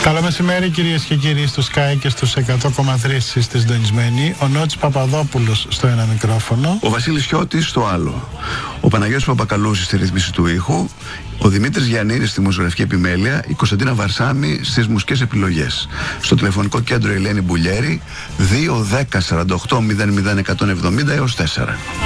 Καλό μεσημέρι κυρίες και κύριοι στο Sky και στους 100,3 είστε συντονισμένοι. Ο Νότης Παπαδόπουλος στο ένα μικρόφωνο. Ο Βασίλης Χιώτης στο άλλο. Ο Παναγιώτης Παπακαλούζης στη ρύθμιση του ήχου. Ο Δημήτρης Γιαννίδης στη μουσογραφική επιμέλεια. Η Κωνσταντίνα Βαρσάμη στις μουσικές επιλογές. Στο τηλεφωνικό κέντρο η Ελένη Μπουλιέρη 2-10-48-00-170 έως 4.